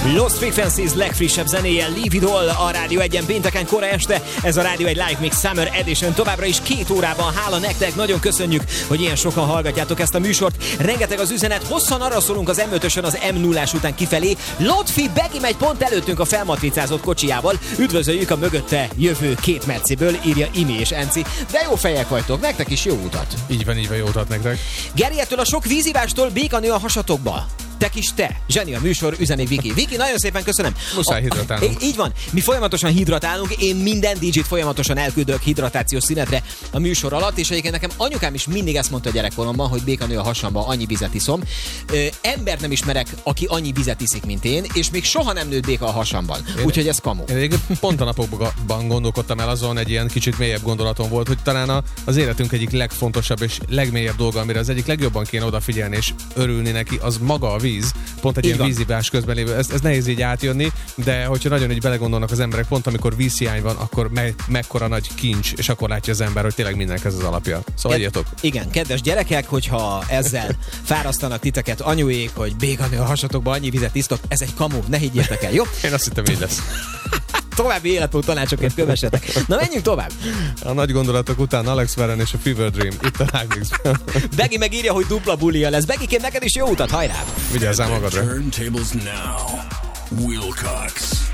Lost Frequencies legfrissebb zenéje, Leave It All a Rádió 1-en pénteken kora este. Ez a Rádió 1 Live Mix Summer Edition továbbra is 2 órában. Hála nektek, nagyon köszönjük, hogy ilyen sokan hallgatjátok ezt a műsort. Rengeteg az üzenet, hosszan arra szólunk az M5-ösön az M0-ás után kifelé. Lotfi Begi megy pont előttünk a felmatricázott kocsijával. Üdvözöljük a mögötte jövő 2 Merciből, írja Imi és Enci. De jó fejek vagytok, nektek is jó utat. Így van, jó utat nektek. Geri, ettől a sok vízivástól békanő a hasatokba. Te kis te. Zseni a műsor, üzeni Viki. Viki, nagyon szépen köszönöm. Muszáj hidratálnunk. Így van. Mi folyamatosan hidratálunk. Én minden DJ-t folyamatosan elküldök hidratációs szünetre a műsor alatt, és egyébként nekem anyukám is mindig ezt mondta gyerekkoromban, hogy békanő a hasamban, annyi vizet iszom. Embert nem ismerek, aki annyi vizet iszik, mint én, és még soha nem nőtt béka a hasamban. Úgyhogy ez kamu. Én pont a napokban gondolkodtam el azon, egy ilyen kicsit mélyebb gondolatom volt, hogy talán az életünk egyik legfontosabb és legmélyebb dolga, amire az egyik legjobban kéne odafigyelni és örülni neki, az maga a víz. Pont egy ilyen vízibás közben lévő. Ez nehéz így átjönni, de hogyha nagyon így belegondolnak az emberek, pont amikor vízhiány van, akkor mekkora nagy kincs, és akkor látja az ember, hogy tényleg mindennek ez az alapja. Szóval írjatok. Igen, kedves gyerekek, hogyha ezzel fárasztanak titeket anyuék, hogy békanő a hasatokba, annyi vizet isztok, ez egy kamu, ne higgyétek el, jó? Én azt hittem, így lesz. További életmód tanácsokat kövessetek. Na, menjünk tovább. A nagy gondolatok után Alex Warren és a Fever Dream itt a Live Mixben. Begi megírja, hogy dupla bulia lesz. Begikém, neked is jó utat, hajrá! Vigyázzál magadra. Turntables now. Wilcox.